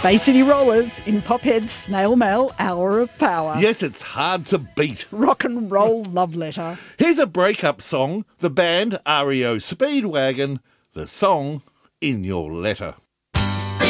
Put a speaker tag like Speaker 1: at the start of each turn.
Speaker 1: Bay City Rollers in Pophead's Snail Mail Hour of Power.
Speaker 2: Yes, it's hard to beat.
Speaker 1: Rock and roll love letter.
Speaker 2: Here's a breakup song, the band REO Speedwagon, the song In Your Letter.